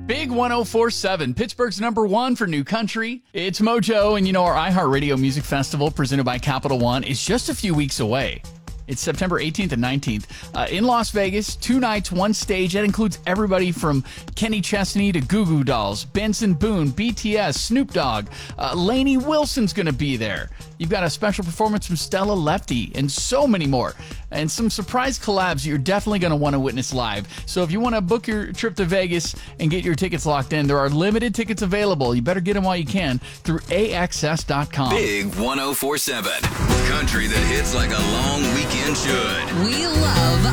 Big 104.7, Pittsburgh's number one for new country. It's Mojo, and our iHeartRadio Music Festival presented by Capital One is just a few weeks away. It's September 18th and 19th in Las Vegas. 2 nights, 1 stage. That includes everybody from Kenny Chesney to Goo Goo Dolls, Benson Boone, BTS, Snoop Dogg. Lainey Wilson's going to be there. You've got a special performance from Stella Lefty and so many more. And some surprise collabs you're definitely going to want to witness live. So if you want to book your trip to Vegas and get your tickets locked in, there are limited tickets available. You better get them while you can through AXS.com. Big 104.7. Country that hits like a long weekend should. We love